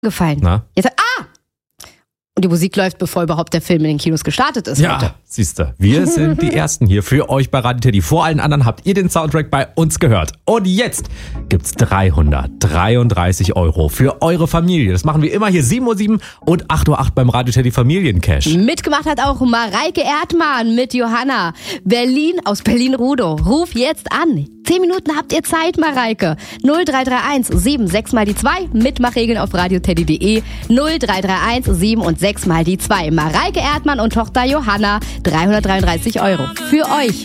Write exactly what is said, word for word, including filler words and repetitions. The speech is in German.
gefallen. Na? Jetzt, ah! Und die Musik läuft, bevor überhaupt der Film in den Kinos gestartet ist. Ja, heute. siehst du. Wir sind die Ersten hier für euch bei Radio Teddy. Vor allen anderen habt ihr den Soundtrack bei uns gehört. Und jetzt gibt's dreihundertdreiunddreißig Euro für eure Familie. Das machen wir immer hier sieben Uhr sieben und acht Uhr acht beim Radio Teddy Familiencash. Mitgemacht hat auch Mareike Erdmann mit Johanna. Berlin aus Berlin-Rudow. Ruf jetzt an. Zehn Minuten habt ihr Zeit, Mareike. null drei drei eins sieben sechs mal die zwei. Mitmachregeln auf radioteddy punkt de. null drei drei eins sieben und sechs mal die zwei. Mareike Erdmann und Tochter Johanna. dreihundertdreiunddreißig Euro für euch.